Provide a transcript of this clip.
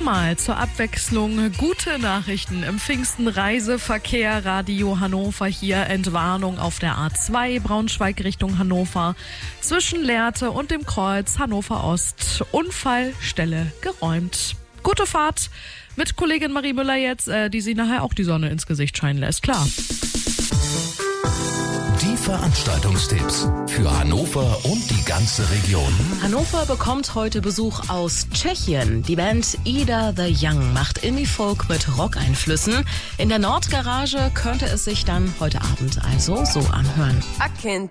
Mal zur Abwechslung gute Nachrichten im Pfingsten-Reiseverkehr. Radio Hannover hier, Entwarnung auf der A2 Braunschweig Richtung Hannover. Zwischen Lehrte und dem Kreuz Hannover Ost. Unfallstelle geräumt. Gute Fahrt mit Kollegin Marie Müller jetzt, die sie nachher auch die Sonne ins Gesicht scheinen lässt. Klar. Die Veranstaltungstipps für Hannover und die ganze Region. Hannover bekommt heute Besuch aus Tschechien. Die Band Ida the Young macht Indie-Folk mit Rock-Einflüssen. In der Nordgarage könnte es sich dann heute Abend also so anhören.